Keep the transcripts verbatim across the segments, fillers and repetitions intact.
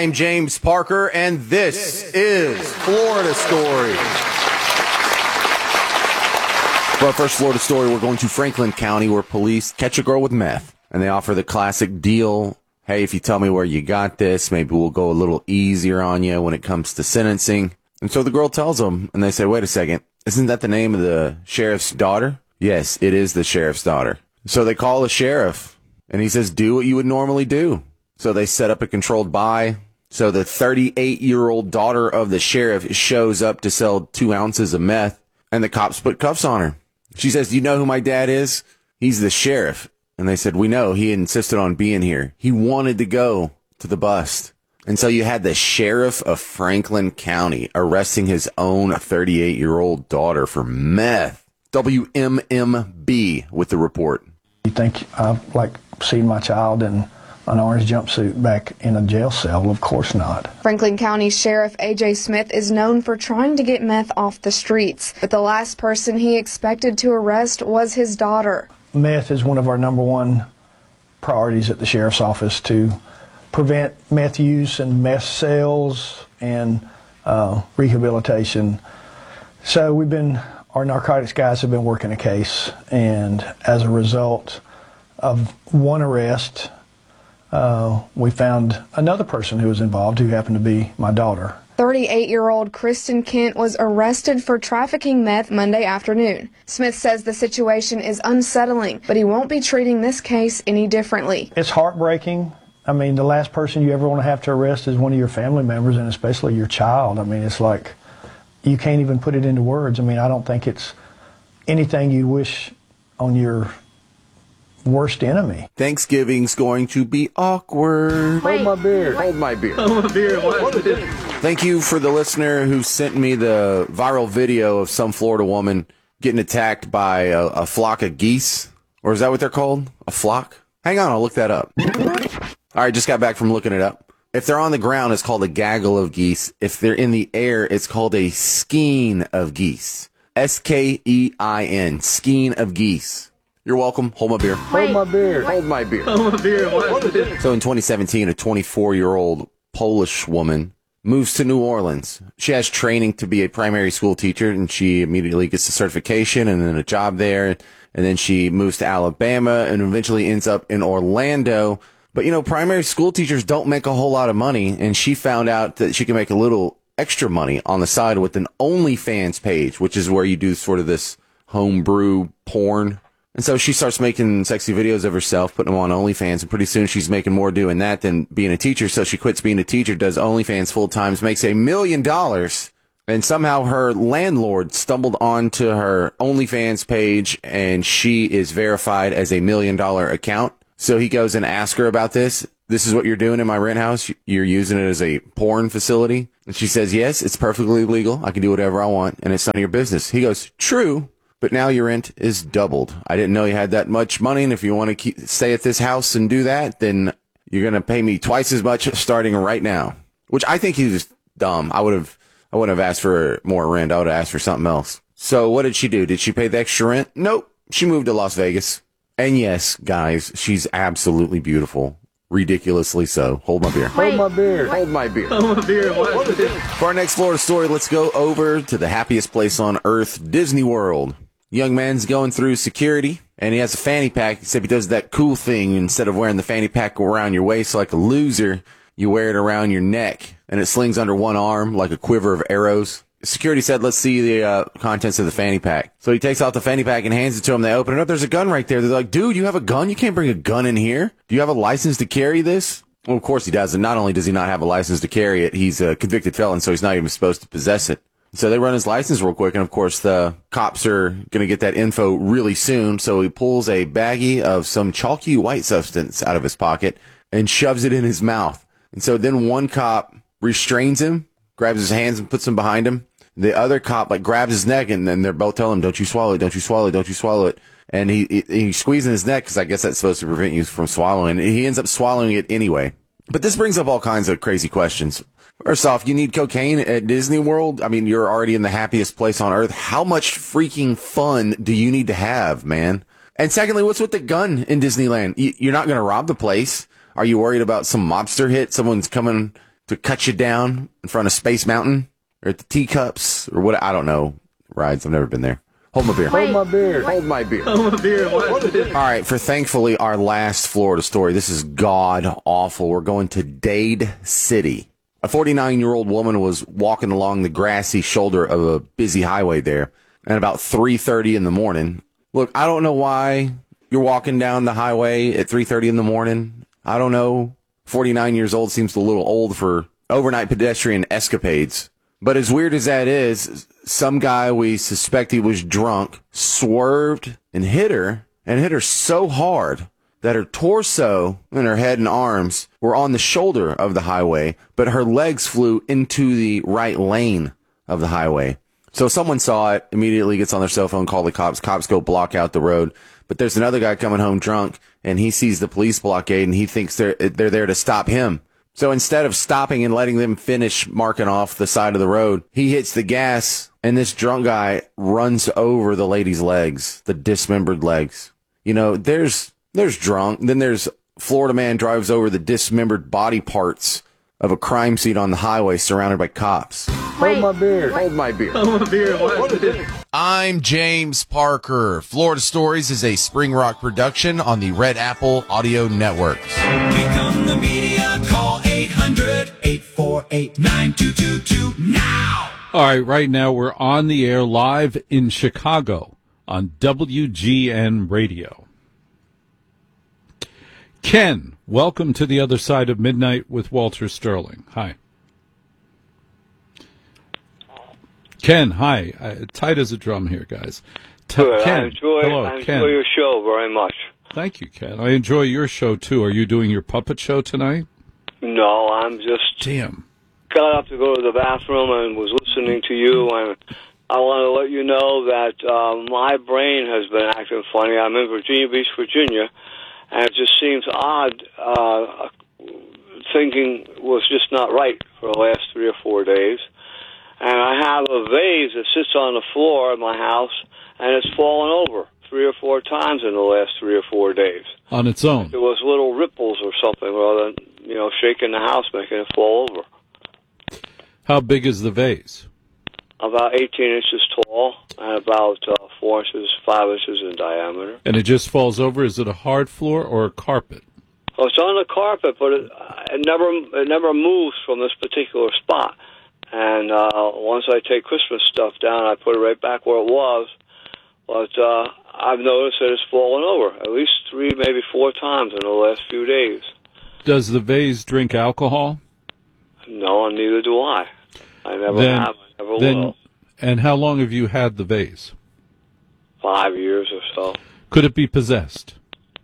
I'm James Parker, and this is Florida Story. For our first Florida story, we're going to Franklin County, where police catch a girl with meth, and they offer the classic deal. Hey, if you tell me where you got this, maybe we'll go a little easier on you when it comes to sentencing. And so the girl tells them, and they say, wait a second, isn't that the name of the sheriff's daughter? Yes, it is the sheriff's daughter. So they call the sheriff, and he says, do what you would normally do. So they set up a controlled buy. So the thirty-eight-year-old daughter of the sheriff shows up to sell two ounces of meth, and the cops put cuffs on her. She says, do you know who my dad is? He's the sheriff. And they said, we know. He insisted on being here. He wanted to go to the bust. And so you had the sheriff of Franklin County arresting his own thirty-eight-year-old daughter for meth. W M M B with the report. You think I've, like, seen my child in an orange jumpsuit back in a jail cell? Of course not. Franklin County Sheriff A J Smith is known for trying to get meth off the streets, but the last person he expected to arrest was his daughter. Meth is one of our number one priorities at the sheriff's office, to prevent meth use and meth sales and uh, rehabilitation. So we've been, our narcotics guys have been working a case, and as a result of one arrest, Uh, we found another person who was involved, who happened to be my daughter. thirty-eight-year-old Kristen Kent was arrested for trafficking meth Monday afternoon. Smith says the situation is unsettling, but he won't be treating this case any differently. It's heartbreaking. I mean, the last person you ever want to have to arrest is one of your family members, and especially your child. I mean, it's like, you can't even put it into words. I mean, I don't think it's anything you wish on your worst enemy. Thanksgiving's going to be awkward. Hold my beer. Hold my beer. Hold my beer. What? Thank you for the listener who sent me the viral video of some Florida woman getting attacked by a, a flock of geese. Or is that what they're called? A flock? Hang on, I'll look that up. All right, just got back from looking it up. If they're on the ground, it's called a gaggle of geese. If they're in the air, it's called a skein of geese. S K E I N. Skein of geese. You're welcome. Hold my beer. Hold my beer. Hold my beer. Hold my beer. What? So in twenty seventeen, a twenty-four-year-old Polish woman moves to New Orleans. She has training to be a primary school teacher, and she immediately gets the certification and then a job there. And then she moves to Alabama and eventually ends up in Orlando. But, you know, primary school teachers don't make a whole lot of money, and she found out that she can make a little extra money on the side with an OnlyFans page, which is where you do sort of this homebrew porn. And so she starts making sexy videos of herself, putting them on OnlyFans, and pretty soon she's making more doing that than being a teacher. So she quits being a teacher, does OnlyFans full time, makes a million dollars, and somehow her landlord stumbled onto her OnlyFans page, and she is verified as a million dollar account. So he goes and asks her about this. This is what you're doing in my rent house? You're using it as a porn facility? And she says, yes, it's perfectly legal. I can do whatever I want, and it's none of your business. He goes, true. But now your rent is doubled. I didn't know you had that much money, and if you want to keep, stay at this house and do that, then you're going to pay me twice as much starting right now. Which I think he was dumb. I would have, I wouldn't have asked for more rent. I would have asked for something else. So what did she do? Did she pay the extra rent? Nope. She moved to Las Vegas. And yes, guys, she's absolutely beautiful. Ridiculously so. Hold my beer. Hold my beer. Hold my beer. Hold my beer. What? For our next Florida story, let's go over to the happiest place on earth, Disney World. Young man's going through security, and he has a fanny pack, except he does that cool thing. Instead of wearing the fanny pack around your waist like a loser, you wear it around your neck, and it slings under one arm like a quiver of arrows. Security said, let's see the uh, contents of the fanny pack. So he takes out the fanny pack and hands it to him. They open it up. There's a gun right there. They're like, dude, you have a gun? You can't bring a gun in here. Do you have a license to carry this? Well, of course he does. And not only does he not have a license to carry it, he's a convicted felon, so he's not even supposed to possess it. So they run his license real quick, and of course the cops are going to get that info really soon. So he pulls a baggie of some chalky white substance out of his pocket and shoves it in his mouth. And so then one cop restrains him, grabs his hands and puts them behind him. The other cop like grabs his neck, and then they're both telling him, don't you swallow it, don't you swallow it, don't you swallow it. And he, he he's squeezing his neck because I guess that's supposed to prevent you from swallowing. He ends up swallowing it anyway. But this brings up all kinds of crazy questions. First off, you need cocaine at Disney World? I mean, you're already in the happiest place on earth. How much freaking fun do you need to have, man? And secondly, what's with the gun in Disneyland? You're not going to rob the place. Are you worried about some mobster hit? Someone's coming to cut you down in front of Space Mountain or at the Teacups or what? I don't know rides. I've never been there. Hold my beer. Hold my beer. Hold my beer. Hold my beer. What is it? All right, for thankfully our last Florida story. This is god awful. We're going to Dade City. A forty-nine-year-old woman was walking along the grassy shoulder of a busy highway there, and about three thirty in the morning. Look, I don't know why you're walking down the highway at three thirty in the morning. I don't know. forty-nine years old seems a little old for overnight pedestrian escapades. But as weird as that is, some guy we suspect he was drunk swerved and hit her, and hit her so hard that her torso and her head and arms were on the shoulder of the highway, but her legs flew into the right lane of the highway. So someone saw it, immediately gets on their cell phone, call the cops. Cops go block out the road. But there's another guy coming home drunk, and he sees the police blockade, and he thinks they're they're there to stop him. So instead of stopping and letting them finish marking off the side of the road, he hits the gas, and this drunk guy runs over the lady's legs, the dismembered legs. You know, there's there's drunk, then there's Florida man drives over the dismembered body parts of a crime scene on the highway surrounded by cops. Hold my beer. Hold my beer. Hold my beer. What is it? I'm James Parker. Florida Stories is a Spring Rock production on the Red Apple Audio Networks. Become the media. Call eight hundred, eight four eight, nine two two two now. All right, right now we're on the air live in Chicago on W G N Radio. Ken, welcome to the other side of midnight with Walter Sterling. Hi. Ken, hi. Uh, tight as a drum here, guys. T- Good. Ken, I enjoy, hello, I enjoy Ken. your show very much. Thank you, Ken. I enjoy your show, too. Are you doing your puppet show tonight? No, I'm just Damn. got up to go to the bathroom and was listening to you, and I want to let you know that uh, my brain has been acting funny. I'm in Virginia Beach, Virginia, and it just seems odd. Uh, thinking was just not right for the last three or four days. And I have a vase that sits on the floor of my house, and it's fallen over three or four times in the last three or four days. On its own? There was little ripples or something, rather than, you know, shaking the house, making it fall over. How big is the vase? About eighteen inches tall and about uh, four inches, five inches in diameter. And it just falls over? Is it a hard floor or a carpet? Oh, it's on the carpet, but it, it never it never moves from this particular spot. And uh, once I take Christmas stuff down, I put it right back where it was. But uh, I've noticed that it's fallen over at least three, maybe four times in the last few days. Does the vase drink alcohol? No, and neither do I. I never Then- have. I never Then, will. and how long have you had the vase? Five years or so. Could it be possessed?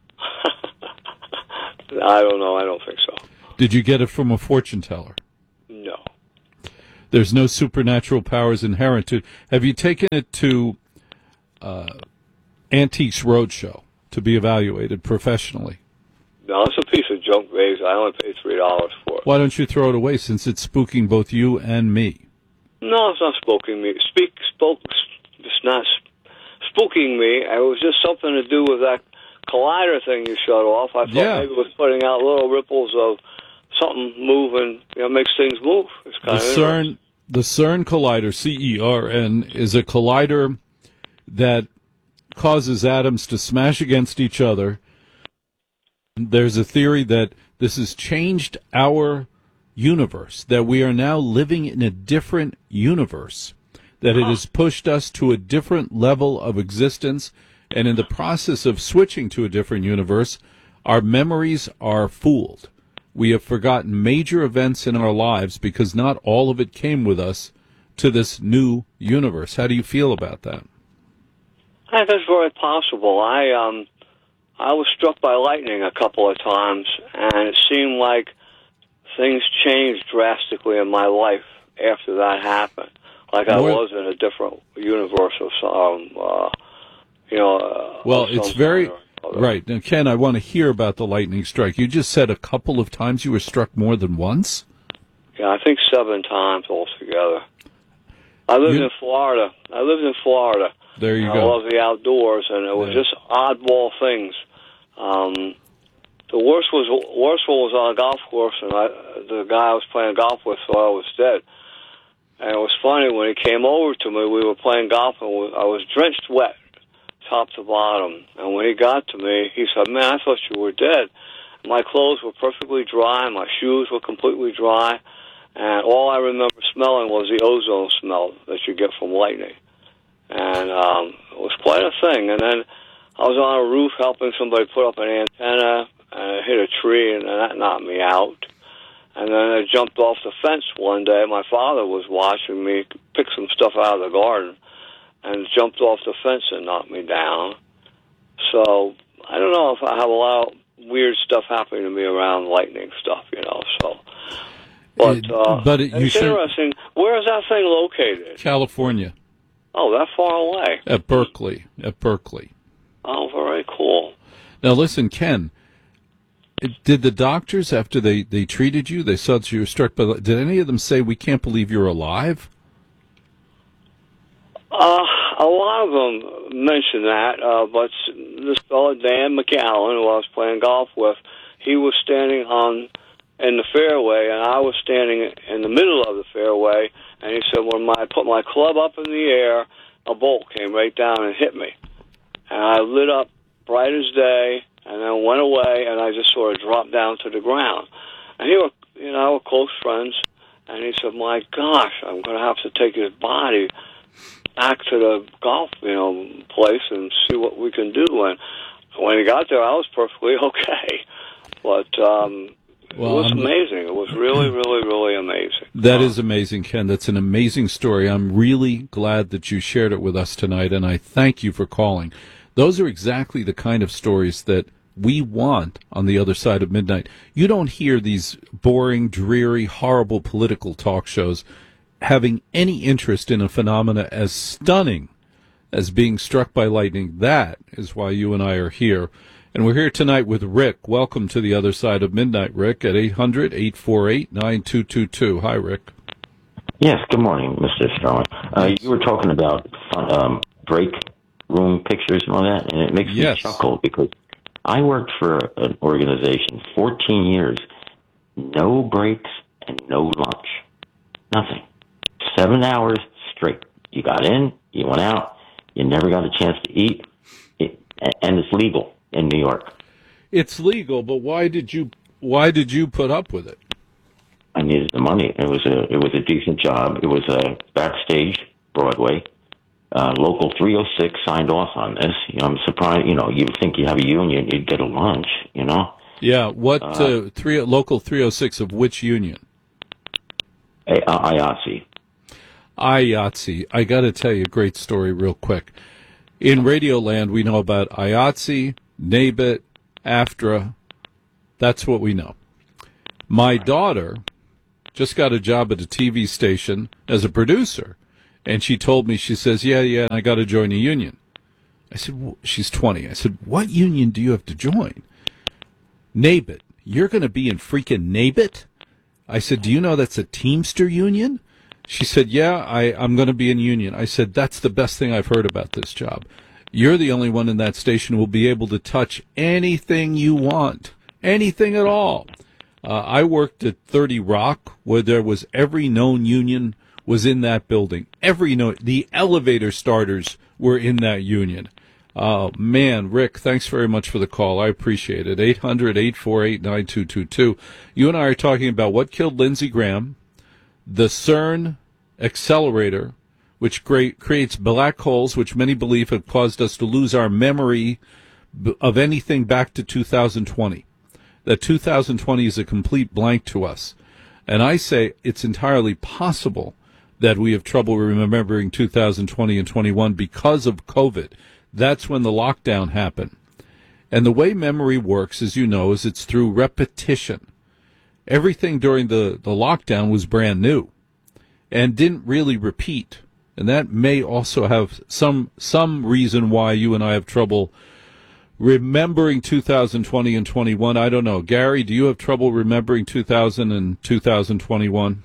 I don't know. I don't think so. Did you get it from a fortune teller? No. There's no supernatural powers inherent to. Have you taken it to uh, Antiques Roadshow to be evaluated professionally? No, it's a piece of junk vase. I only paid three dollars for it. Why don't you throw it away since it's spooking both you and me? No, it's not spooking me. Speak, spoke. It's not spooking me. It was just something to do with that collider thing you shut off. I thought Yeah. maybe it was putting out little ripples of something moving. You know, makes things move. It's The kind of CERN, the CERN collider, C E R N, is a collider that causes atoms to smash against each other. There's a theory that this has changed our universe, that we are now living in a different universe, that it has pushed us to a different level of existence, and in the process of switching to a different universe, our memories are fooled. We have forgotten major events in our lives because not all of it came with us to this new universe. How do you feel about that? I think that's very possible. I um, I was struck by lightning a couple of times, and it seemed like things changed drastically in my life after that happened. Like I More- was in a different universe of some, uh, you know. Uh, Well, of it's some very kind or other. right. Now, Ken, I want to hear about the lightning strike. You just said a couple of times you were struck more than once? Yeah, I think seven times altogether. I lived You- in Florida. I lived in Florida. There you I go. love the outdoors, and it was Yeah. just oddball things. Um, the worst was worst one was on a golf course, and I, the guy I was playing golf with thought I was dead. And it was funny when he came over to me. We were playing golf, and I was drenched wet, top to bottom. And when he got to me, he said, "Man, I thought you were dead." My clothes were perfectly dry. My shoes were completely dry. And all I remember smelling was the ozone smell that you get from lightning. And um, it was quite a thing. And then I was on a roof helping somebody put up an antenna, and it hit a tree, and that knocked me out. And then I jumped off the fence one day. My father was watching me pick some stuff out of the garden, and jumped off the fence and knocked me down. So I don't know if I have a lot of weird stuff happening to me around lightning stuff, you know. So, but uh, but it, you it's should, interesting. Where is that thing located? California. Oh, that far away. At Berkeley. At Berkeley. Oh, very cool. Now listen, Ken. Did the doctors, after they, they treated you, they saw that you were struck by, did any of them say, "We can't believe you're alive"? Uh, a lot of them mentioned that, uh, but this fellow, Dan McAllen, who I was playing golf with, he was standing on in the fairway, and I was standing in the middle of the fairway, and he said, when I put my club up in the air, a bolt came right down and hit me. And I lit up bright as day, and then went away, and I just sort of dropped down to the ground. And he were, you know, we're close friends, and he said, "My gosh, I'm going to have to take his body back to the golf, you know, place and see what we can do." And when he got there, I was perfectly okay. But um, well, it was I'm, amazing. It was really, really, really amazing. That is amazing, Ken. That's an amazing story. I'm really glad that you shared it with us tonight, and I thank you for calling. Those are exactly the kind of stories that we want on the other side of midnight. You don't hear these boring, dreary, horrible political talk shows having any interest in a phenomena as stunning as being struck by lightning. That is why you and I are here. And we're here tonight with Rick. Welcome to the other side of midnight, Rick, at eight hundred, eight four eight, nine two two two. Hi, Rick. Yes, good morning, Mister Sterling. Uh, you were talking about um, break room pictures and all that, and it makes yes. me chuckle because I worked for an organization fourteen years, no breaks and no lunch, nothing. Seven hours straight. You got in, you went out, you never got a chance to eat, it, and it's legal in New York. It's legal, but why did you why did you put up with it? I needed the money. It was a it was a decent job. It was a backstage Broadway. Uh, Local three oh six signed off on this. You know, I'm surprised. You know, you would think you have a union, you'd get a lunch. You know. Yeah. What uh, uh, three local three oh six of which union? I O T S. I O T S. I got to tell you a great story real quick. In Radioland, we know about I O T S, NABIT, AFTRA. That's what we know. My daughter just got a job at a T V station as a producer. And she told me, she says, yeah, yeah, I got to join a union. I said, well, she's twenty. I said, what union do you have to join? NABIT. You're going to be in freaking NABIT? I said, do you know that's a Teamster union? She said, yeah, I, I'm going to be in union. I said, that's the best thing I've heard about this job. You're the only one in that station who will be able to touch anything you want, anything at all. Uh, I worked at thirty Rock, where there was every known union was in that building. Every note, the elevator starters were in that union. Oh, man, Rick, thanks very much for the call. I appreciate it. eight hundred, eight four eight, nine two two two. You and I are talking about what killed Lindsey Graham, the CERN accelerator, which create, creates black holes, which many believe have caused us to lose our memory of anything back to two thousand twenty. That two thousand twenty is a complete blank to us. And I say it's entirely possible that we have trouble remembering two thousand twenty and twenty-one because of COVID. That's when the lockdown happened. And the way memory works, as you know, is it's through repetition. Everything during the, the lockdown was brand new and didn't really repeat. And that may also have some some reason why you and I have trouble remembering two thousand twenty and twenty-one. I don't know. Gary, do you have trouble remembering two thousand and two thousand twenty-one?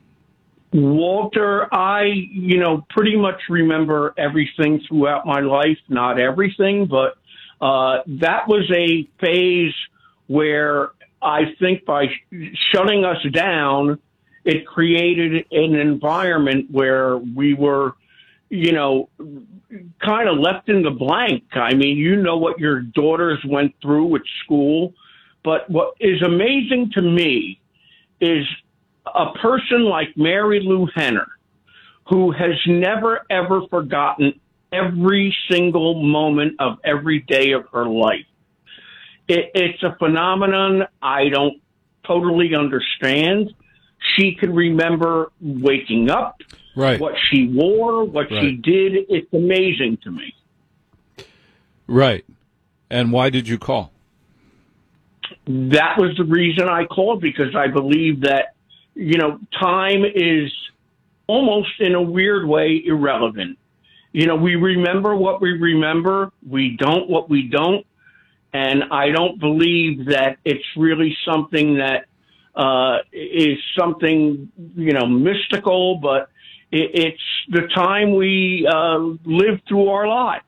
Walter, I, you know, pretty much remember everything throughout my life. Not everything, but uh, that was a phase where I think by shutting us down, it created an environment where we were, you know, kind of left in the blank. I mean, you know what your daughters went through at school, but what is amazing to me is a person like Mary Lou Henner, who has never, ever forgotten every single moment of every day of her life. It, it's a phenomenon I don't totally understand. She can remember waking up, right, what she wore, what right. she did. It's amazing to me. Right. And why did you call? That was the reason I called, because I believe that, you know, time is almost in a weird way irrelevant. You know, we remember what we remember. We don't what we don't. And I don't believe that it's really something that uh, is something, you know, mystical, but it, it's the time we uh, live through our lives.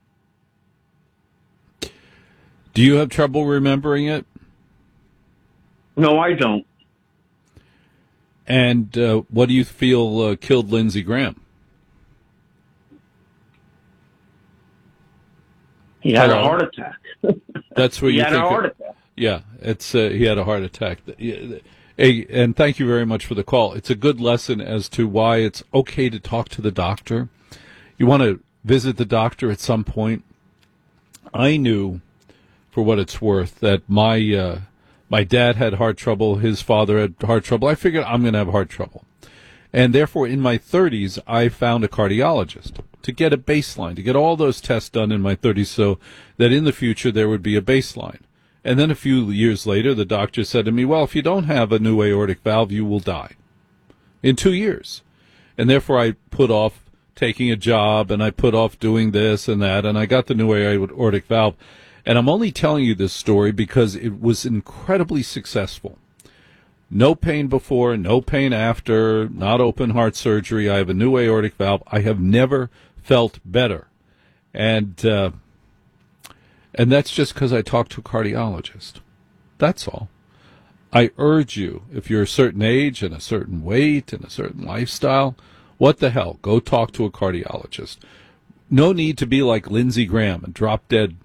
Do you have trouble remembering it? No, I don't. And uh, what do you feel uh, killed Lindsey Graham? He had Hello? a heart attack. That's what he you had think. a heart it, attack. Yeah, it's uh, he had a heart attack. Hey, and thank you very much for the call. It's a good lesson as to why it's okay to talk to the doctor. You want to visit the doctor at some point. I knew, for what it's worth, that my uh, my dad had heart trouble. His father had heart trouble. I figured I'm going to have heart trouble. And therefore, in my thirties, I found a cardiologist to get a baseline, to get all those tests done in my thirties so that in the future there would be a baseline. And then a few years later, the doctor said to me, well, if you don't have a new aortic valve, you will die in two years. And therefore, I put off taking a job, and I put off doing this and that, and I got the new aortic valve. And I'm only telling you this story because it was incredibly successful. No pain before, no pain after, not open heart surgery. I have a new aortic valve. I have never felt better. And uh, and that's just because I talked to a cardiologist. That's all. I urge you, if you're a certain age and a certain weight and a certain lifestyle, what the hell? Go talk to a cardiologist. No need to be like Lindsey Graham and drop dead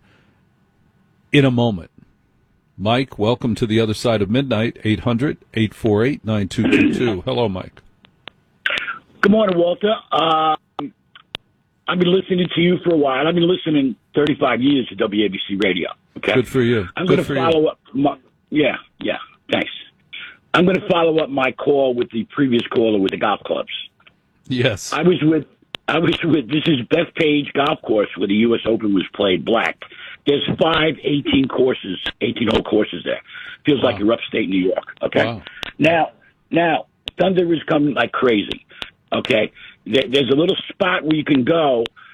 in a moment. Mike, welcome to the other side of midnight, eight hundred, eight four eight, nine two two two. Hello, Mike. Good morning, Walter. Uh, I've been listening to you for a while. I've been listening thirty-five years to W A B C Radio. Okay? Good for you. I'm Good going to for follow you. up. My, yeah, yeah, thanks. I'm going to follow up my call with the previous caller with the golf clubs. Yes. I was with, I was with, this is Bethpage Golf Course where the U S Open was played black. There's five eighteen courses, eighteen-hole courses there. Feels wow. like you're upstate New York, okay? Wow. Now, now, thunder is coming like crazy, okay? There, there's a little spot where you can go